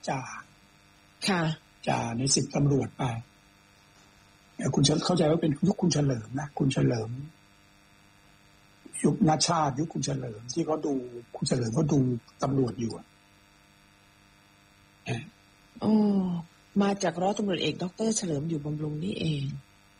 จ่าค่ะจ่าใน10ตำรวจไปคุณเข้าใจว่าเป็นยุคคุณเฉลิมนะคุณเฉลิมยุคนาชาติยุคคุณเฉลิมที่เขาดูคุณเฉลิมเขาดูตำรวจอยู่มาจากร้อยตำรวจเอกดร.เฉลิมอยู่บำรุงนี่เอง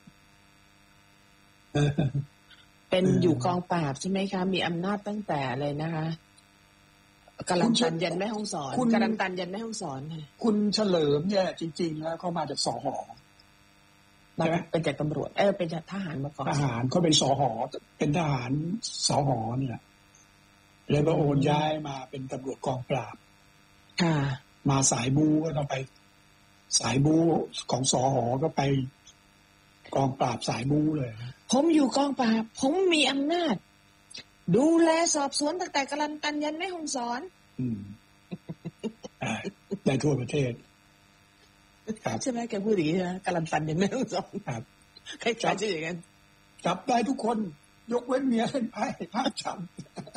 เป็นอยู่กองปราบใช่ไหมคะมีอำนาจตั้งแต่อะไรนะคะกาลันตันยันแม่ฮ่องสอนกาลันตันยันแม่ฮ่องสอนคุณเฉลิมเนี่ยจริงๆแล้วเขามาจากสห.ใช่ไหมเป็นจากตำรวจเป็นจากทหารมาก่อนทหารเขาเป็นสห.เป็นทหารสห.เนี่ยแล้วก็โอนย้ายมาเป็นตำรวจกองปราบค่ะมาสายบูก็ต้องไปสายบูของสห.ก็ไปกองปราบสายบูเลยผมอยู่กองปราบผมมีอำนาจดูแลสอบสวนตั้งแต่กาลันตันยันแม่ฮ่องสอนได้ทั่วประเทศใช่ไหมแกพูดอย่างนี้นะกาลันตันยันแม่ฮ่องสอนครับใครจับอย่างนั้นจับได้ทุกคนยกเว้นเมียเล่นไพ่ภาพจับ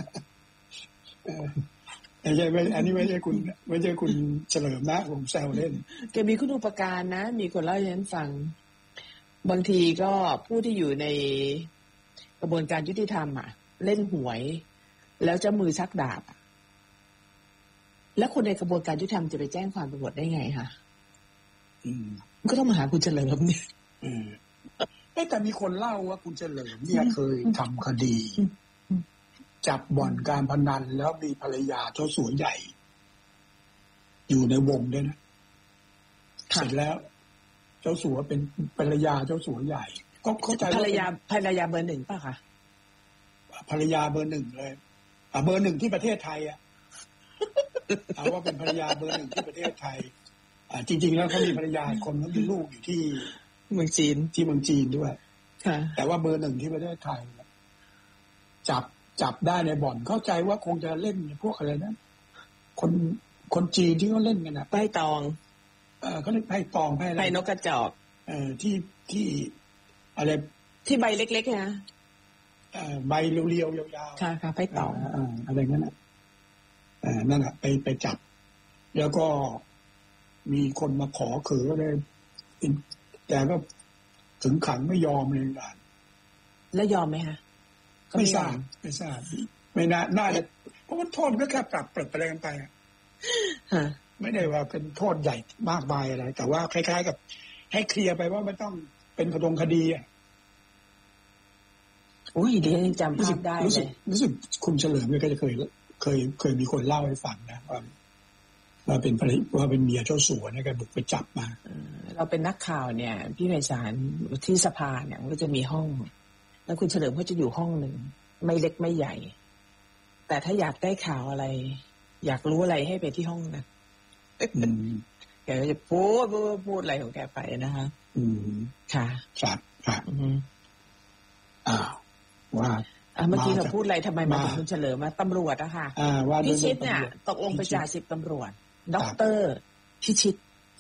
ไม่ใช่อันนี้ไม่ใช่คุณเฉลิมนะผมแซวเล่นแกมีคุณูปการนะมีคนเล่าให้ฉันฟังบางทีก็ผู้ที่อยู่ในกระบวนการยุติธรรมเล่นหวยแล้วจะมือชักดาบแล้วคนในกระบวนการยุติธรรมจะไปแจ้งความตำรวจได้ไงคะก็ต้องมาหาคุณเฉลิมเนี่ยแต่มีคนเล่าว่าคุณเฉลิมเนี่ยเคยทำคดีจับบ่อนการพนันแล้วมีภรรยาเจ้าสัวใหญ่อยู่ในวงด้วยนะเสร็จแล้วเจ้าสัวเป็นภรรยาเจ้าสัวใหญ่ก็เข้าใจภรรยาเบอร์ 1ป่ะคะภรรยาเบอร์ 1เลยเบอร์ 1ที่ประเทศไทยเอาว่าเป็นภรรยาเบอร์ 1ที่ประเทศไทยจริงๆแล้วเขามีภรรยาคนเขามีลูกอยู่ที่เมืองจีนด้วยแต่ว่าเบอร์ 1ที่ประเทศไทยจับได้ในบ่อนเข้าใจว่าคงจะเล่นพวกอะไรนะคนจีนที่เขาเล่นกันไพ่ตองเขาเล่นไพ่ตองไพ่อะไรไพ่นกกระจอกที่อะไรที่ใบเล็กๆนะใบเรียวๆยาวๆค่ะไพ่ตองอะไรงั้นนั่นแหละไปจับแล้วก็มีคนมาขอเขอเลยแต่ก็ถึงขังไม่ยอมเลยกันแล้วยอมไหมคะไม่ทราบไม่น่าจะเพราะว่าโทษก็แค่ปรับอะไรกันไปไม่ได้ว่าเป็นโทษใหญ่มากมายอะไรแต่ว่าคล้ายๆกับให้เคลียร์ไปว่าไม่ต้องเป็นคดีอุ้ยเดี๋ยวจำภาพได้เลยรู้สึกคุณเฉลิมก็จะเคยมีคนเล่าให้ฟังนะว่าเป็นเมียเจ้าสัวเนี่ยก็บุกไปจับมาเราเป็นนักข่าวเนี่ยพี่ไพศาลที่สภาเนี่ยก็จะมีห้องแล้วคุณเฉลิมก็จะอยู่ห้องหนึ่งไม่เล็กไม่ใหญ่แต่ถ้าอยากได้ข่าวอะไรอยากรู้อะไรให้ไปที่ห้องนั้นแกก็จะพูดอะไรของแกไปนะคะค่ะครับว่าเมื่อกี้เราพูดอะไรทำไมมาถึงคุณเฉลิมมาตำรวจอะค่ะพิชิตเนี่ยตกลงไปจ่า10ตำรวจด็อกเตอร์พิชิต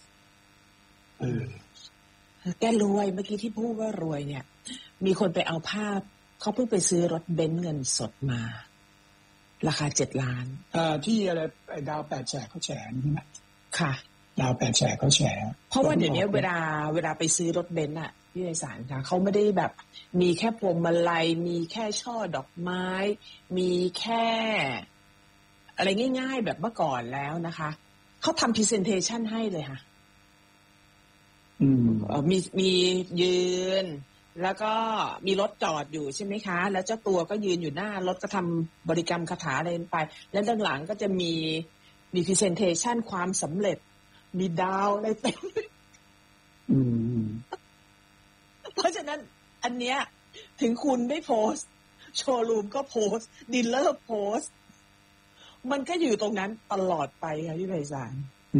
แกรวยเมื่อกี้ที่พูดว่ารวยเนี่ยมีคนไปเอาภาพเขาเพิ่งไปซื้อรถเบนซ์เงินสดมาราคา7 ล้านที่อะไรดาว8 แฉกเขาแฉใช่ไหมค่ะดาว8 แฉกเขาแฉเพราะว่าเดี๋ยวนี้เวลาไปซื้อรถเบนซ์อะพี่ไพศาลค่ะเขาไม่ได้แบบมีแค่พวงมาลัยมีแค่ช่อดอกไม้มีแค่อะไรง่ายๆแบบเมื่อก่อนแล้วนะคะเขาทำ presentation ให้เลยค่ะมียืนแล้วก็มีรถจอดอยู่ใช่ไหมคะแล้วเจ้าตัวก็ยืนอยู่หน้ารถก็ทำบริกรรมคาถาอะไรไปแล้วด้านหลังก็จะมี presentation ความสำเร็จมีดาวอะไรเต็มเพราะฉะนั้นอันเนี้ยถึงคุณไม่โพสโชว์รูมก็โพสดีลเลอร์โพสมันก็อยู่ตรงนั้นตลอดไปค่ะพี่ไพศาล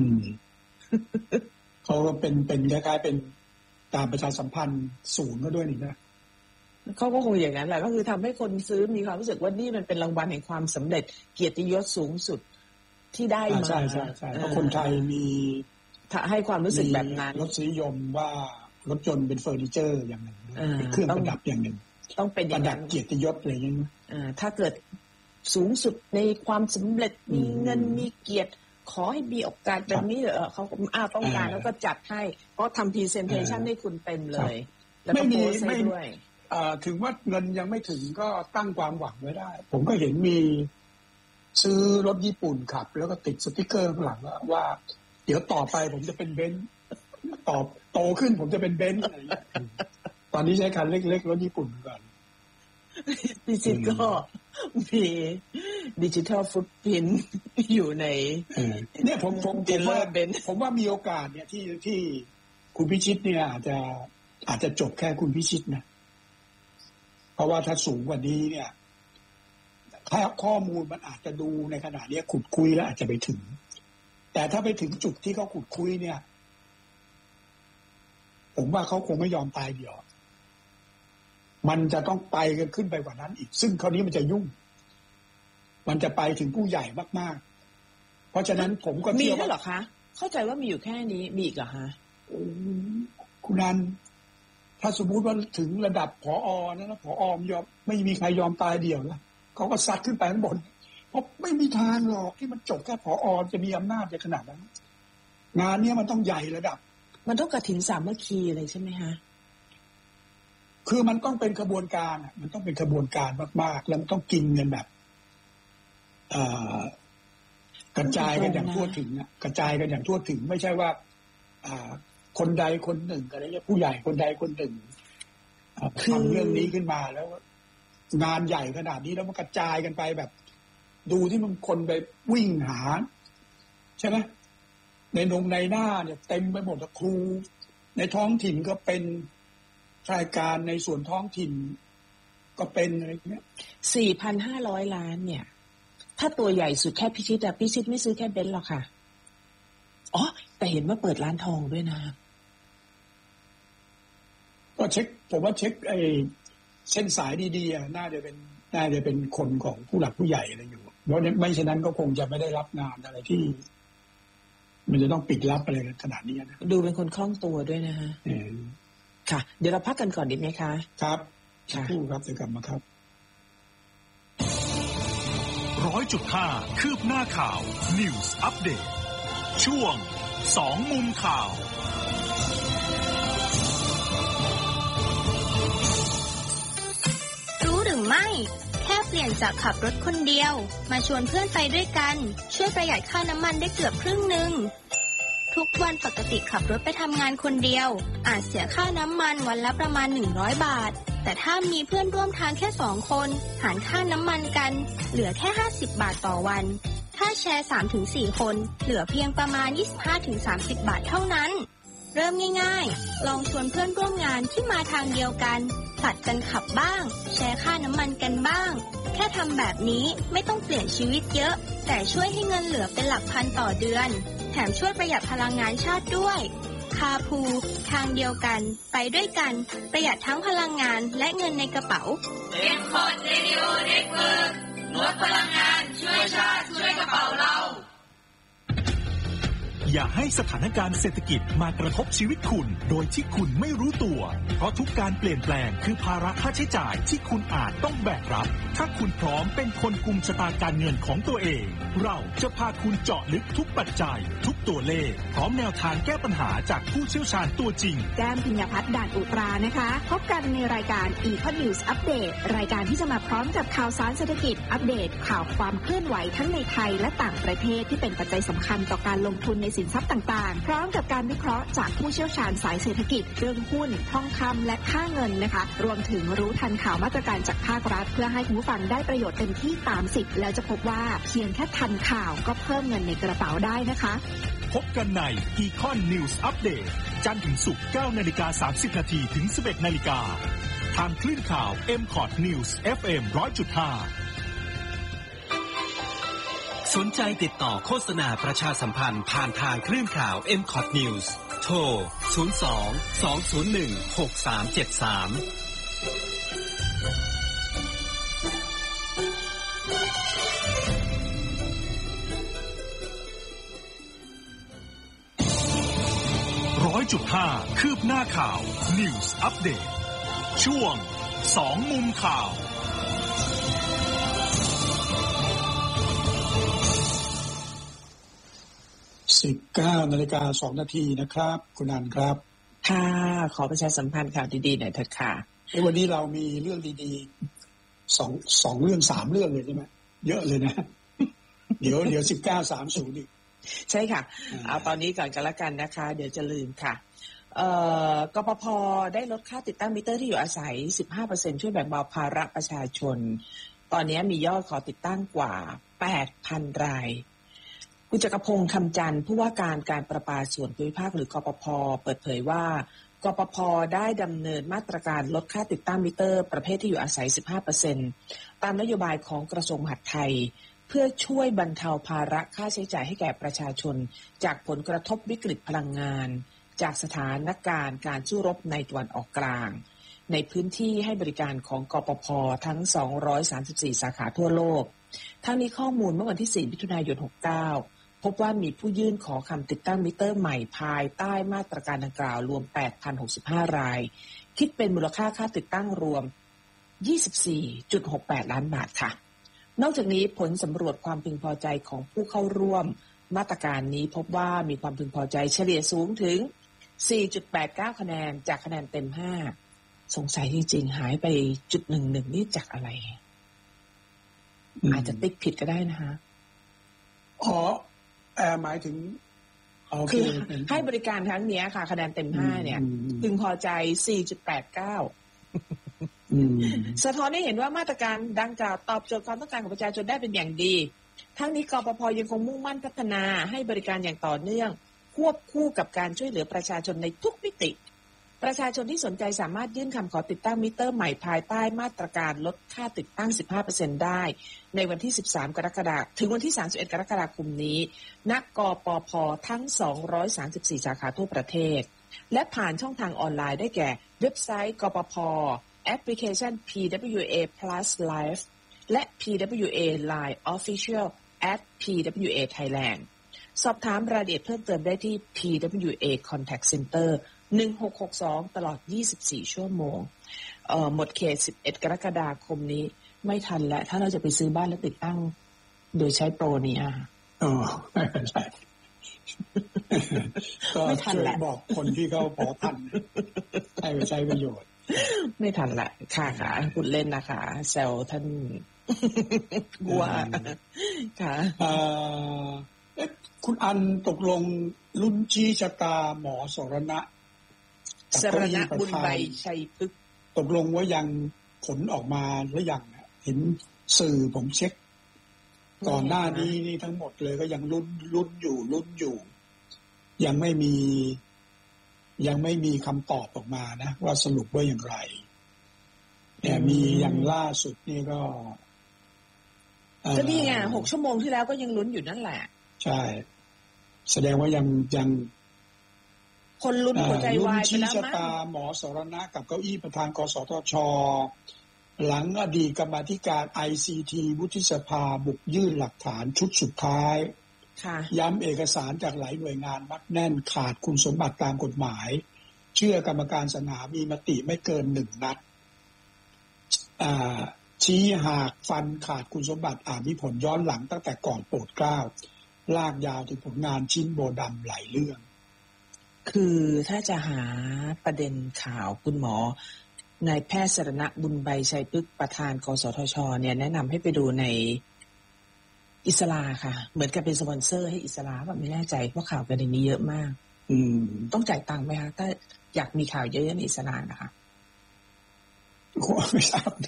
เขาก็เป็นคล้ายๆเป็นการประชาสัมพันธ์ศูนย์ก็ด้วยนี่นะเขาก็คงอย่างนั้นแหละก็คือทำให้คนซื้อมีความรู้สึกว่านี่มันเป็นรางวัลแห่งความสำเร็จเกียรติยศสูงสุดที่ได้มาใช่เพราะคนไทยมีให้ความรู้สึกแบบนั้นรสนิยมว่ารถยนต์เป็นเฟอร์นิเจอร์อย่างหนึ่งเป็นเครื่องประดับอย่างหนึ่งต้องเป็นอย่างนั้นเกียรติยศอะไรอย่างนี้ถ้าเกิดสูงสุดในความสำเร็จมีเงินมีเกียรติขอให้มีโอกาสแบบนี้เหรอเขาต้องการแล้วก็จัดให้เพราะทำพรีเซนเทชันให้คุณเต็มเลยแล้วก็โพสต์ให้ด้วยถึงว่าเงินยังไม่ถึงก็ตั้งความหวังไว้ได้ผมก็เห็นมีซื้อรถญี่ปุ่นขับแล้วก็ติดสติ๊กเกอร์ข้างหลังว่าเดี๋ยวต่อไปผมจะเป็นเบนซ์โตขึ้นผมจะเป็นเบนซ์อะไรอย่างเงี้ยตอนนี้ใช้การเล็กๆรถญี่ปุ่นก่อนดิจิตก็มีดิจิทัลฟุตพิ้นอยู่ในเนี่ยผมว่ามีโอกาสเนี่ยที่คุณพิชิตเนี่ยอาจจะจบแค่คุณพิชิตนะเพราะว่าถ้าสูงกว่านี้เนี่ยถ้าข้อมูลมันอาจจะดูในขณะนี้ขุดคุยแล้วอาจจะไปถึงแต่ถ้าไปถึงจุดที่เขาขุดคุยเนี่ยผมว่าเขาคงไม่ยอมตายเดียวมันจะต้องไปกันขึ้นไปกว่านั้นอีกซึ่งคราวนี้มันจะยุ่งมันจะไปถึงผู้ใหญ่มากๆเพราะฉะนั้นผมก็มีแล้วเหรอคะเข้าใจว่ามีอยู่แค่นี้มีอีกเหรอฮะคุณนันถ้าสมมุติว่าถึงระดับผอ.นะผอ.ยอมไม่มีใครยอมตายเดียวแล้วเขาก็ซัดขึ้นไปข้างบนเพราะไม่มีทางหรอกที่มันจบแค่ผอ.จะมีอำนาจในขนาดนั้นงานนี้มันต้องใหญ่ระดับมันต้องกฐินสามัคคีอะไรใช่ไหมฮะคือมันต้องเป็นขบวนการมันต้องเป็นขบวนการมากๆแล้วมันต้องกินเงินแบบกระจายกันอย่างทั่วถึงกระจายกันอย่างทั่วถึงไม่ใช่ว่าคนใดคนหนึ่งอะไรเงี้ยผู้ใหญ่คนใดคนหนึ่งทำเรื่องนี้ขึ้นมาแล้วงานใหญ่ขนาดนี้แล้วมันกระจายกันไปแบบดูที่มันคนไปวิ่งหาใช่ไหมในหน้าเนี่ยเต็มไปหมดครูในท้องถิ่นก็เป็นรายการในส่วนท้องถิ่นก็เป็นอะไรเงี้ย 4,500 ล้านเนี่ยถ้าตัวใหญ่สุดแค่พิชิตพิชิตไม่ซื้อแค่เบนซ์หรอกค่ะอ๋อแต่เห็นว่าเปิดร้านทองด้วยนะก็เช็คผมว่าเช็คไอ้เส้นสายดีๆน่าจะเป็นคนของผู้หลักผู้ใหญ่อะไรอยู่เพราะไม่เช่นนั้นก็คงจะไม่ได้รับงานอะไรที่มันจะต้องปิดลับอะไรขนาดนี้นะดูเป็นคนคล่องตัวด้วยนะฮะค่ะเดี๋ยวเราพักกันก่อนดีไหมคะครับคู่ครับจะกลับมาครับ 100.5 คืบหน้าข่าว News Update ช่วง2มุมข่าวรู้หรือไม่แค่เปลี่ยนจากขับรถคนเดียวมาชวนเพื่อนไปด้วยกันช่วยประหยัดค่าน้ำมันได้เกือบครึ่งนึงทุกวันปกติขับรถไปทำงานคนเดียวอาจเสียค่าน้ำมันวันละประมาณ100 บาทแต่ถ้ามีเพื่อนร่วมทางแค่2 คนหารค่าน้ำมันกันเหลือแค่50 บาทต่อวันถ้าแชร์ 3-4 คนเหลือเพียงประมาณ 25-30 บาทเท่านั้นเริ่มง่ายๆลองชวนเพื่อนร่วมงานที่มาทางเดียวกันผลัดกันขับบ้างแชร์ค่าน้ำมันกันบ้างแค่ทำแบบนี้ไม่ต้องเปลี่ยนชีวิตเยอะแต่ช่วยให้เงินเหลือเป็นหลักพันต่อเดือนแถมช่วยประหยัดพลังงานชาติด้วยคาพูทางเดียวกันไปด้วยกันประหยัดทั้งพลังงานและเงินในกระเป๋า M-KOT Radio Network ลดพลังงานช่วยชาติช่วยกระเป๋าเราอย่าให้สถานการณ์เศรษฐกิจมากระทบชีวิตคุณโดยที่คุณไม่รู้ตัวเพราะทุกการเปลี่ยนแปลงคือภาระค่าใช้จ่ายที่คุณอาจต้องแบกรับถ้าคุณพร้อมเป็นคนกุมชะตาการเงินของตัวเองเราจะพาคุณเจาะลึกทุกปัจจัยทุกตัวเลขพร้อมแนวทางแก้ปัญหาจากผู้เชี่ยวชาญตัวจริงแก้มพิญญพัฒน์ด่านอุตรานะคะพบกันในรายการ ECOT News Update รายการที่จะมาพร้อมกับข่าวสารเศรษฐกิจอัปเดตข่าวความเคลื่อนไหวทั้งในไทยและต่างประเทศที่เป็นปัจจัยสำคัญต่อการลงทุนในสินทรัพย์ต่างๆพร้อมกับการวิเคราะห์จากผู้เชี่ยวชาญสายเศรษฐกิจเรื่องหุ้นทองคำและค่าเงินนะคะรวมถึงรู้ทันข่าวมาตรการจากภาครัฐเพื่อให้คุณผู้ฟังได้ประโยชน์เต็มที่ตามสิทธิ์แล้วจะพบว่าเพียงแค่ทันข่าวก็เพิ่มเงินในกระเป๋าได้นะคะพบกันใน ECOT News Update จันทร์ถึงศุกร์ 9:30 นถึง 11:00 นทางคลื่นข่าว M-KOT News FM 100.5 สนใจติดต่อโฆษณาประชาสัมพันธ์ผ่านทางคลื่นข่าว M-KOT News โทร 100.5 คืบหน้าข่าว News Update ช่วง2มุมข่าว 19:02 นาทีนะครับคุณอันครับค่ะขอประชาสัมพันธ์ข่าวดีๆหน่อยเถิดค่ะวันนี้เรามีเรื่องดีๆสองเรื่อง3เรื่องเลยใช่ไหมเยอะเลยนะ เดี๋ยว19:30อีกใช่ค่ะเอาตอนนี้ก่อนกันละกันนะคะเดี๋ยวจะลืมค่ะกปภ.ได้ลดค่าติดตั้งมิเตอร์ที่อยู่อาศัย 15% ช่วยแบ่งเบาภาระประชาชนตอนนี้มียอดขอติดตั้งกว่า 8,000 รายคุณจักรพงษ์คำจันทร์ผู้ว่าการประปาส่วนภูมิภาคหรือกปภ.เปิดเผยว่ากปภ.ได้ดำเนินมาตรการลดค่าติดตั้งมิเตอร์ประเภทที่อยู่อาศัย 15% ตามนโยบายของกระทรวงมหาดไทยเพื่อช่วยบรรเทาภาระค่าใช้จ่ายให้แก่ประชาชนจากผลกระทบวิกฤตพลังงานจากสถานการณ์การสู้รบในตะวันออกกลางในพื้นที่ให้บริการของกปภ.ทั้ง234สาขาทั่วโลกทั้งนี้ข้อมูลเมื่อวันที่4 มิถุนายน 69พบว่ามีผู้ยื่นขอคำติดตั้งมิเตอร์ใหม่ภายใต้มาตรการดังกล่าวรวม 8,065 รายคิดเป็นมูลค่าค่าติดตั้งรวม 24.68 ล้านบาทค่ะนอกจากนี้ผลสำรวจความพึงพอใจของผู้เข้าร่วมมาตรการนี้พบว่ามีความพึงพอใจเฉลี่ยสูงถึง 4.89 คะแนนจากคะแนนเต็ม 5สงสัยจริงๆหายไป1.11นี่จากอะไรอาจจะติ๊กผิดก็ได้นะคะหมายถึงคือให้บริการครั้งนี้ค่ะคะแนนเต็ม 5เนี่ยพึงพอใจ 4.89 สะท้อนให้เห็นว่ามาตรการดังกล่าวตอบโจทย์ความต้องการของประชาชนได้เป็นอย่างดีทั้งนี้กปภ.ยังคงมุ่งมั่นพัฒนาให้บริการอย่างต่อเนื่องควบคู่กับการช่วยเหลือประชาชนในทุกมิติประชาชนที่สนใจสามารถยื่นคำขอติดตั้งมิเตอร์ใหม่ภายใต้มาตรการลดค่าติดตั้ง 15% ได้ในวันที่13 กรกฎาคมถึงวันที่31 กรกฎาคมนี้ณกปภ.ทั้ง234สาขาทั่วประเทศและผ่านช่องทางออนไลน์ได้แก่เว็บไซต์กปภ.แอปพลิเคชัน PWA Plus Live และ PWA Line Official @PWA Thailand สอบถามรายละเอียดเพิ่มเติมได้ที่ PWA Contact Center 1662 ตลอด 24 ชั่วโมงหมดเขต 11 กรกฎาคมนี้ไม่ทันแล้วถ้าเราจะไปซื้อบ้านแล้วติดตั้งโดยใช้โปรนี้ไม่เป็นไรก็ช่วยบอกคนที่เขาพอทันให้ไปใช้ประโยชน์ไม่ทันละค่ะพูดเล่นนะคะแซวท่านกลัวค่ะคุณอันตกลงรุ่นชี้ชะตาหมอสรณะบุญใบชัยพฤกษ์ตกลงว่ายังผลออกมาหรือยังเห็นสื่อผมเช็คก่อนหน้านี้นี่ทั้งหมดเลยก็ยังลุ้นอยู่ยังไม่มีคำตอบออกมานะว่าสรุปว่าอย่างไรแต่มีอย่างล่าสุดนี่ก็นี่ไง6 ชั่วโมงที่แล้วก็ยังลุ้นอยู่นั่นแหละใช่แสดงว่ายังคนลุ้นหัวใจวายไปแล้วมั้งลุ้นชี้ชะตาหมอสรณะกับเก้าอี้ประธานกสทช.หลังอดีตกรรมาธิการ ICT วุฒิสภาบุกยื่นหลักฐานชุดสุดท้ายย้ำเอกสารจากหลายหน่วยงานมัดแน่นขาดคุณสมบัติตามกฎหมายเชื่อกรรมการสรรหามีมติไม่เกิน1 นัดชี้หากฟันขาดคุณสมบัติมีผลย้อนหลังตั้งแต่ก่อนโปรดเกล้าลากยาวถึงผลงานชิ้นโบดำหลายเรื่องคือถ้าจะหาประเด็นข่าวคุณหมอนายแพทย์สรณะบุญใบชัยพฤกษ์ประธานกสทช.เนี่ยแนะนำให้ไปดูในอิสลาค่ะเหมือนกับเป็นสปอนเซอร์ให้อิสลาแบบไม่แน่ใจเพราะข่าวประเด็นนี้เยอะมากต้องจ่ายตังค์ไหมคะถ้าอยากมีข่าวเยอะๆในอิสลานะคะไม่ทราบ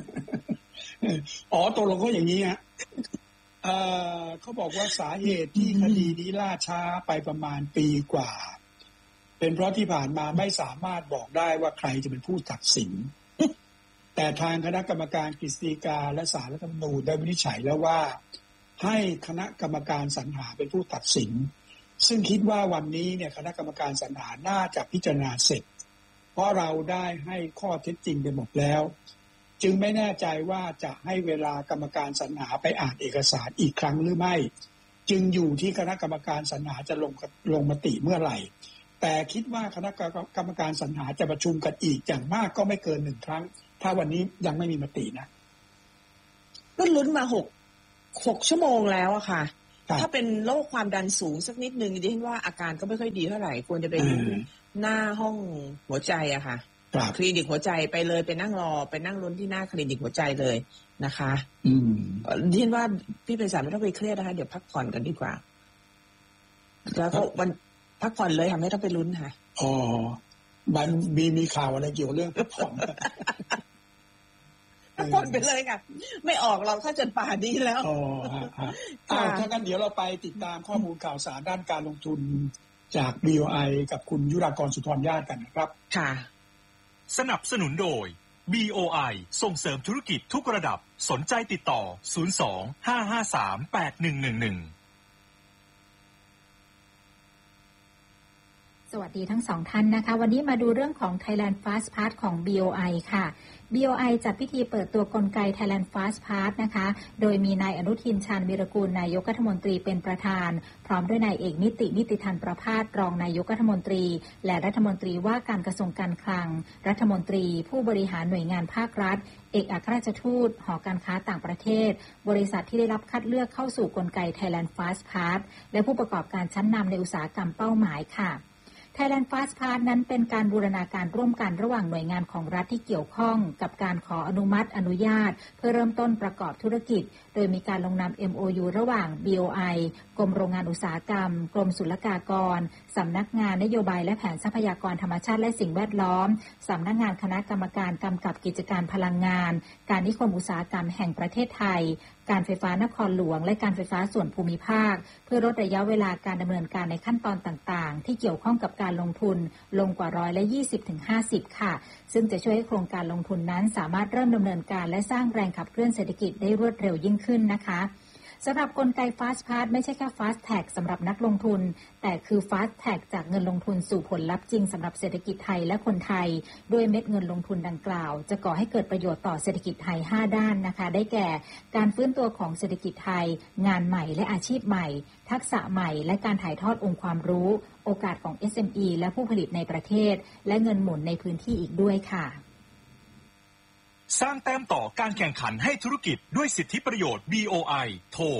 ตกลงก็อย่างนี้ฮะเขาบอกว่าสาเหตุที่คดีนี้ล่าช้าไปประมาณปีกว่าเป็นเพราะที่ผ่านมาไม่สามารถบอกได้ว่าใครจะเป็นผู้ตัดสินแต่ทางคณะกรรมการกฤษฎีกาและศาลรัฐธรรมนูญได้วินิจฉัยแล้วว่าให้คณะกรรมการสรรหาเป็นผู้ตัดสินซึ่งคิดว่าวันนี้เนี่ยคณะกรรมการสรรหาน่าจะพิจารณาเสร็จเพราะเราได้ให้ข้อเท็จจริงไปหมดแล้วจึงไม่แน่ใจว่าจะให้เวลากรรมการสรรหาไปอ่านเอกสารอีกครั้งหรือไม่จึงอยู่ที่คณะกรรมการสรรหาจะลงมติเมื่อไหร่แต่คิดว่าคณะกรรมการสรรหาจะประชุมกันอีกอย่างมากก็ไม่เกิน1 ครั้งถ้าวันนี้ยังไม่มีมตินะก็ลุ้นมา6 ชั่วโมงแล้วอะค่ะถ้าเป็นโรคความดันสูงสักนิดนึงดิฉันว่าอาการก็ไม่ค่อยดีเท่าไหร่ควรจะไปหน้าห้องหัวใจอะค่ะคลินิกหัวใจไปเลยไปนั่งรอไปนั่งลุ้นที่หน้าคลินิกหัวใจเลยนะคะดิฉันว่าพี่ไพศาลไม่ต้องไปเครียดนะคะเดี๋ยวพักผ่อนกันดีกว่าแล้วก็วันพักผ่อนเลยค่ะไม่ต้องไปลุ้นค่ะอ๋อมันมีข่าวอะไรเกี่ยวเรื่องพักผ่อนพักผ่อนไปเลยค่ะไม่ออกเราถ้าจนป่านี้แล้วอ๋อถ้างั้นเดี๋ยวเราไปติดตามข้อมูลข่าวสารด้านการลงทุนจาก BOI กับคุณยุรากรสุธรญาติกันนะครับค่ะสนับสนุนโดย BOI ส่งเสริมธุรกิจทุกระดับสนใจติดต่อ02-553-8111 สวัสดีทั้งสองท่านนะคะวันนี้มาดูเรื่องของ Thailand Fast Pass ของ BOI ค่ะ BOI จัดพิธีเปิดตัวกลไก Thailand Fast Pass นะคะโดยมีนายอนุทินชาญวีรกูลนายกรัฐมนตรีเป็นประธานพร้อมด้วยนายเอกนิติธันประภาสรองนายกรัฐมนตรีและรัฐมนตรีว่าการกระทรวงการคลังรัฐมนตรีผู้บริหารหน่วยงานภาครัฐเอกอัครราชทูตหอการค้าต่างประเทศบริษัทที่ได้รับคัดเลือกเข้าสู่กลไก Thailand Fast Pass และผู้ประกอบการชั้นนำในอุตสาหกรรมเป้าหมายค่ะThailand Fast Pass นั้นเป็นการบูรณาการร่วมกันระหว่างหน่วยงานของรัฐที่เกี่ยวข้องกับการขออนุมัติอนุญาตเพื่อเริ่มต้นประกอบธุรกิจโดยมีการลงนาม MOU ระหว่าง BOI กรมโรงงานอุตสาหกรรมกรมศุลกากรสำนักงานนโยบายและแผนทรัพยากรธรรมชาติและสิ่งแวดล้อมสำนักงานคณะกรรมการกำกับกิจการพลังงานการนิคมอุตสาหกรรมแห่งประเทศไทยการไฟฟ้านครหลวงและการไฟฟ้าส่วนภูมิภาคเพื่อลดระยะเวลาการดำเนินการในขั้นตอนต่างๆที่เกี่ยวข้องกับการลงทุนลงกว่า120-50%ค่ะซึ่งจะช่วยให้โครงการลงทุนนั้นสามารถเริ่มดำเนินการและสร้างแรงขับเคลื่อนเศรษฐกิจได้รวดเร็วยิ่งขึ้นนะคะสำหรับกลไก Fast Pass ไม่ใช่แค่ Fast Tag สำหรับนักลงทุนแต่คือ Fast Tag จากเงินลงทุนสู่ผลลัพธ์จริงสำหรับเศรษฐกิจไทยและคนไทยด้วยเม็ดเงินลงทุนดังกล่าวจะก่อให้เกิดประโยชน์ต่อเศรษฐกิจไทย5ด้านนะคะได้แก่การฟื้นตัวของเศรษฐกิจไทยงานใหม่และอาชีพใหม่ทักษะใหม่และการถ่ายทอดองค์ความรู้โอกาสของ SME และผู้ผลิตในประเทศและเงินหมุนในพื้นที่อีกด้วยค่ะสร้างแต้มต่อการแข่งขันให้ธุรกิจด้วยสิทธิประโยชน์ BOI โทร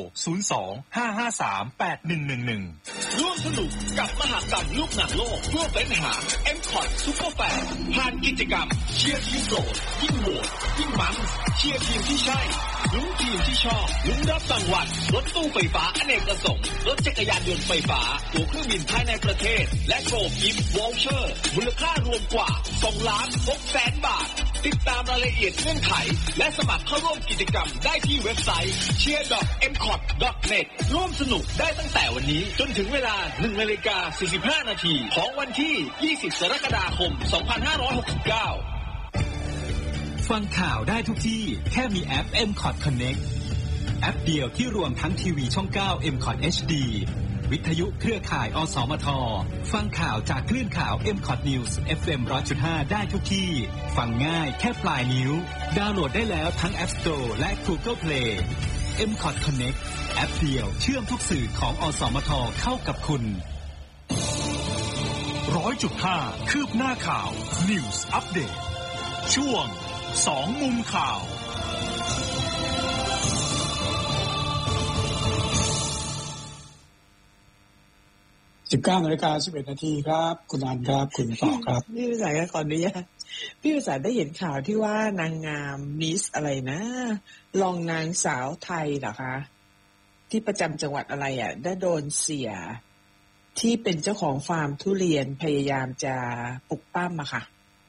02-553-8111 ร่วมสนุกกับมหกรรมลูกหนังโลกเพื่อเป็นหา MCOT Super Fan ผ่านกิจกรรมเชียร์ทีมโปรดยิ่งโหวตยิ่งมันเชียร์ทีมที่ใช่ลุ้นทีมที่ชอบลุ้นรับรางวัลรถตู้ไฟฟ้าอเนกประสงค์รถจักรยานยนต์ไฟฟ้าตั๋วเครื่องบินภายในประเทศและโกลกิฟต์วอลเชอร์มูลค่ารวมกว่า 2,600,000 บาทติดตามรายละเอียดเงื่อนไขและสมัครเข้าร่วมกิจกรรมได้ที่เว็บไซต์ cheer.mcot.net ร่วมสนุกได้ตั้งแต่วันนี้จนถึงเวลา 1:45 นาทีของวันที่ 20 กรกฎาคม 2569 ฟังข่าวได้ทุกที่แค่มีแอป MCOT Connect แอปเดียวที่รวมทั้งทีวีช่อง 9 MCOT HD วิทยุเครือข่ายอสมทฟังข่าวจากคลื่นข่าว MCOT News FM 100.5 ได้ทุกที่ฟังง่ายแค่ปลายนิ้วดาวน์โหลดได้แล้วทั้ง App Store และ Google Play MCOT Connect แอปเดียวเชื่อมทุกสื่อของอสมทเข้ากับคุณ 100.5 คืบหน้าข่าว News Update ช่วง2 มุมข่าว 19:11 นาทีครับคุณอันครับคุณต่อครับพี่วิสัยก่อนนี้พี่วิสัยได้เห็นข่าวที่ว่านางงามมิสอะไรนะรองนางสาวไทยเหรอคะที่ประจำจังหวัดอะไรอ่ะได้โดนเสียที่เป็นเจ้าของฟาร์มทุเรียนพยายามจะปลุกปั้มอะค่ะ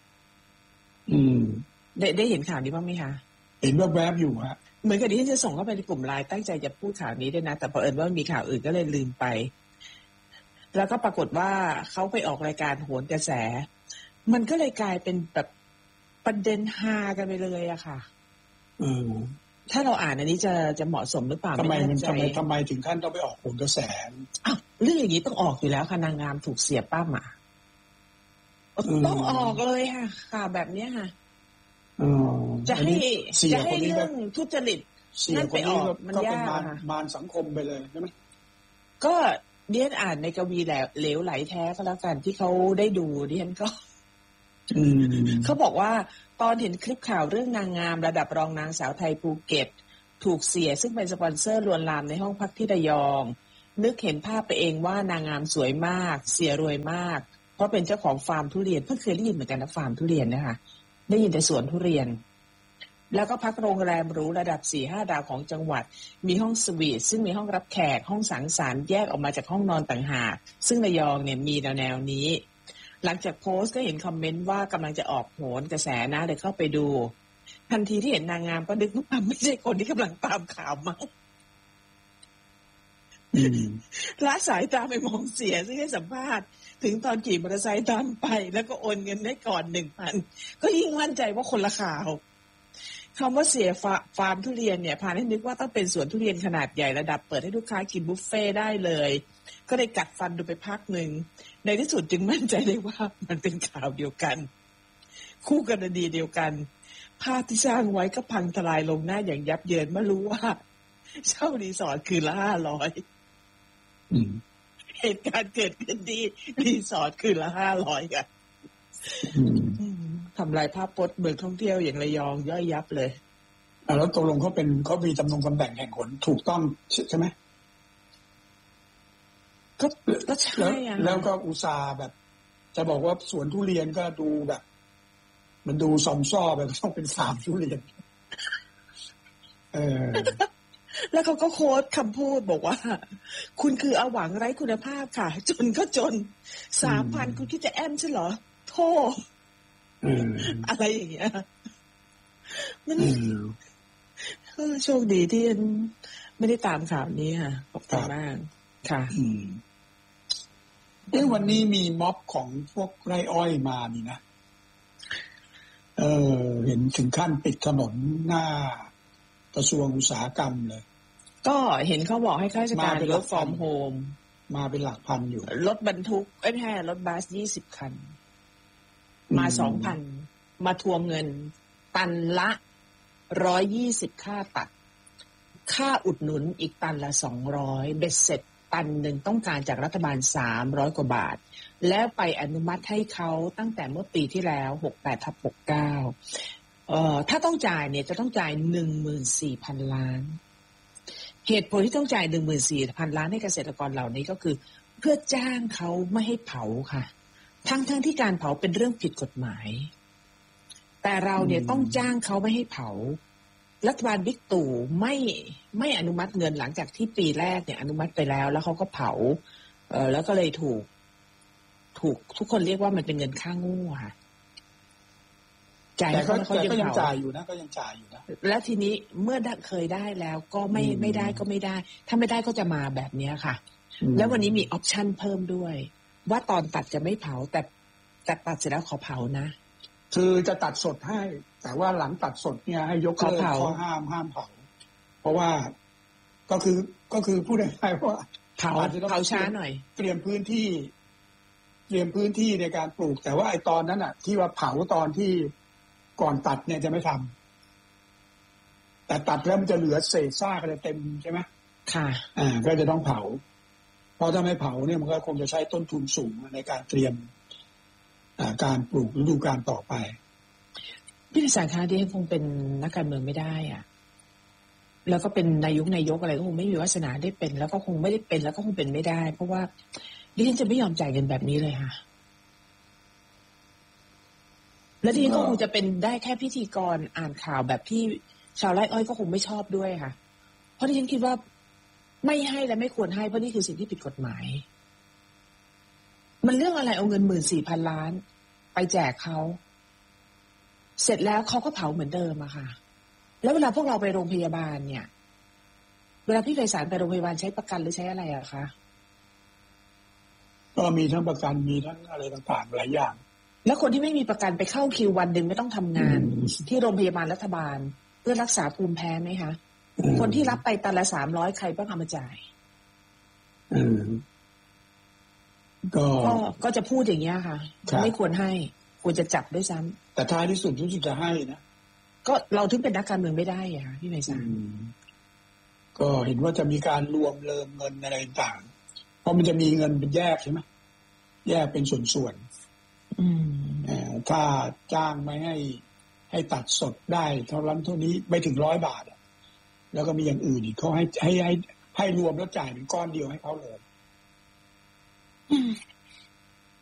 ได้เห็นข่าวนี้บ้างไหมคะเห็นแวบๆอยู่ฮะเหมือนกับที่ฉันจะส่งเข้าไปในกลุ่มไลน์ตั้งใจจะพูดข่าวนี้ด้วยนะแต่พอเอิญว่ามีข่าวอื่นก็เลยลืมไปแล้วก็ปรากฏว่าเขาไปออกรายการโหนกระแสมันก็เลยกลายเป็นแบบประเด็นฮากันไปเลยอะค่ะถ้าเราอ่านอันนี้จะเหมาะสมหรือเปล่าทำไมถึงขั้นต้องไปออกโหนกระแสอ้าวเรื่องอย่างนี้ต้องออกอยู่แล้วค่ะนางงามถูกเสียป้าหมาต้องออกเลยค่ะข่าวแบบนี้ค่ะจะให้เรื่องทุจริตนั่นไปออกมันยากมารสังคมไปเลยใช่ไหมก็เดียนอ่านในกวีเหลวไหลแท้ก็แล้วกันที่เขาได้ดูเดียนก็เขาบอกว่าตอนเห็นคลิปข่าวเรื่องนางงามระดับรองนางสาวไทยภูเก็ตถูกเสียซึ่งเป็นสปอนเซอร์ลวนลามในห้องพักที่ระยองนึกเห็นภาพไปเองว่านางงามสวยมากเสียรวยมากเพราะเป็นเจ้าของฟาร์มทุเรียนเพิ่งเคยได้ยินเหมือนกันนะฟาร์มทุเรียนนะคะได้ยินแต่สวนทุเรียนแล้วก็พักโรงแรมหรูระดับ 4-5 ดาวของจังหวัดมีห้องสวีทซึ่งมีห้องรับแขกห้องสังสรรค์แยกออกมาจากห้องนอนต่างหากซึ่งระยองเนี่ยมีแนวนี้หลังจากโพสต์ก็เห็นคอมเมนต์ว่ากำลังจะออกโหนกระแสนะเลยเข้าไปดูทันทีที่เห็นนางงามก็นึกว่าไม่ใช่คนที่กำลังตามข่าวมาละสายตาไปมองเสียซึ่งให้สัมภาษณ์ถึงตอนขี่มอเตอร์ไซค์ตามไปแล้วก็โอนเงินได้ก่อน 1,000 ก็ยิ่งมั่นใจว่าคนละข่าวคำว่าเสียฟาร์มทุเรียนเนี่ยพาให้นึกว่าต้องเป็นสวนทุเรียนขนาดใหญ่ระดับเปิดให้ลูกค้ากินบุฟเฟ่ได้เลยก็ได้กัดฟันดูไปพักหนึ่งในที่สุดจึงมั่นใจได้ว่ามันเป็นข่าวเดียวกันคู่กรณีเดียวกันภาพที่สร้างไว้ก็พังทลายลงหน้าอย่างยับเยินเมื่อรู้ว่าเช่ารีสอร์ทคืนละ 500เหตุการณ์เกิดขึ้นที่รีสอร์ทคืนละ 500ค่ะทำลายภาพพจน์เมืองท่องเที่ยวอย่างระยองย่อยยับเลยแล้วตกลงเขามีตำแหน่งแห่งหนถูกต้องใช่ไหมก็ใช่แล้วก็อุตส่าห์แบบจะบอกว่าสวนทุเรียนก็ดูแบบมันดูซอมซ่อแบบต้องเป็นฟาร์มทุเรียนแล้วเขาก็โค้ดคำพูดบอกว่าคุณคืออาหวังไร้คุณภาพค่ะจนก็จน 3,000 คุณคิดจะแอมใช่เหรอโธ่อะไรอย่างเงี้ยมันโชคดีที่ไม่ได้ตามข่าวนี้ค่ะขอบคุณมากค่ะวันนี้มีม็อบของพวกไร่อ้อยมานี่นะเห็นถึงขั้นปิดถนนหน้ากระทรวงอุตสาหกรรมเลยก็เห็นเขาบอกให้ข้าราชการwork from home มาเป็นหลักพันอยู่รถบรรทุกไม่ใช่รถบัส20 คันมา 2,000 มาทวงเงินตันละ120ค่าตัดค่าอุดหนุนอีกตันละ200เบ็ดเสร็จตันหนึ่งต้องการจากรัฐบาล300 กว่าบาทแล้วไปอนุมัติให้เขาตั้งแต่เมื่อปีที่แล้ว 68/69ถ้าต้องจ่ายเนี่ยจะต้องจ่าย 14,000 ล้านเหตุผลที่ต้องจ่าย 14,000 ล้านให้เกษตรกรเหล่านี้ก็คือเพื่อจ้างเขาไม่ให้เผาค่ะทั้งที่การเผาเป็นเรื่องผิดกฎหมายแต่เราเนี่ยต้องจ้างเขาไม่ให้เผารัฐบาลบิ๊กตู่ไม่อนุมัติเงินหลังจากที่ปีแรกเนี่ยอนุมัติไปแล้วเขาก็เผาแล้วก็เลยถูกทุกคนเรียกว่ามันเป็นเงินค่าโง่ค่ะจ่ายเขายังจ่ายอยู่นะก็ยังจ่ายอยู่นะแล้วทีนี้เมื่อเคยได้แล้วก็ไม่ได้ก็ไม่ได้ถ้าไม่ได้ก็จะมาแบบนี้ค่ะแล้ววันนี้มีออปชั่นเพิ่มด้วยว่าตอนตัดจะไม่เผาแต่ตัดเสร็จแล้วขอเผานะคือจะตัดสดให้แต่ว่าหลังตัดสดเนี่ยให้ยกเลิกข้อห้ามเผาเพราะว่าก็คือพูดง่ายๆว่าเผาช้าหน่อยเตรียมพื้นที่ในการปลูกแต่ว่าไอ้ตอนนั้นอ่ะที่ว่าเผาตอนที่ก่อนตัดเนี่ยจะไม่ทำแต่ตัดแล้วมันจะเหลือเศษซากอะไรเต็มใช่ไหมค่ะก็จะต้องเผาเพราะถ้าไม่เผาเนี่ยมันก็คงจะใช้ต้นทุนสูงในการเตรียมการปลูกฤดูกาลต่อไปพี่สารคาที่คงเป็นนักการเมืองไม่ได้อ่ะแล้วก็เป็นนายกอะไรก็คงไม่มีวาสนาได้เป็นแล้วก็คงไม่ได้เป็นแล้วก็คงเป็นไม่ได้เพราะว่าดิฉันจะไม่ยอมจ่ายเงินแบบนี้เลยค่ะและดิฉันก็คงจะเป็นได้แค่พิธีกรอ่านข่าวแบบที่ชาวไร่อ้อยก็คงไม่ชอบด้วยค่ะเพราะดิฉันคิดว่าไม่ให้และไม่ควรให้เพราะนี่คือสิ่งที่ผิดกฎหมายมันเรื่องอะไรเอาเงิน 14,000 ล้านไปแจกเขาเสร็จแล้วเขาก็เผาเหมือนเดิมอะค่ะแล้วเวลาพวกเราไปโรงพยาบาลเนี่ยเวลาพี่ไพศาลไปโรงพยาบาลใช้ประกันหรือใช้อะไรอะคะก็มีทั้งประกันมีทั้งอะไรต่างๆหลายอย่างแล้วคนที่ไม่มีประกันไปเข้าคิววันหนึ่งไม่ต้องทำงานที่โรงพยาบาลรัฐบาลเพื่อรักษาภูมิแพ้ไหมคะคนที่รับไปตันละ300ใครบ้างเอามาจ่ายก็จะพูดอย่างเงี้ยค่ะไม่ควรให้ควรจะจับด้วยซ้ำแต่ท้ายที่สุดรู้สึกจะให้นะก็เราถึงเป็นนักการเมืองไม่ได้อะค่ะพี่ไพศาลก็เห็นว่าจะมีการรวมเงินอะไรต่างเพราะมันจะมีเงินเป็นแยกใช่ไหมแยกเป็นส่วนๆถ้าจ้างไม่ให้ตัดสดได้เท่านั้นเท่านี้ไม่ถึง100 บาทแล้วก็มีอย่างอื่นอีกเขาให้ให้รวมแล้วจ่ายเป็นก้อนเดียวให้เขาเลย